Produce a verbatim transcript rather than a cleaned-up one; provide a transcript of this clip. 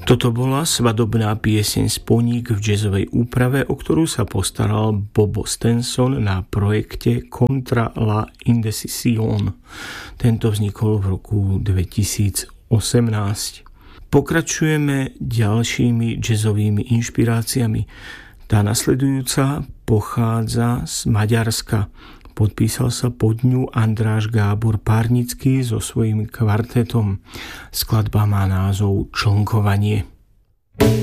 Toto bola svadobná pieseň Sponík v jazzovej úprave, o ktorú sa postaral Bobo Stenson na projekte Contra la Indecisión. Tento vznikol v roku dvetisícosemnásť. Pokračujeme ďalšími jazzovými inšpiráciami. Tá nasledujúca pochádza z Maďarska. Podpísal sa pod ňu Andráš Gábor Párnický so svojím kvartetom. Skladba má názov Člnkovanie.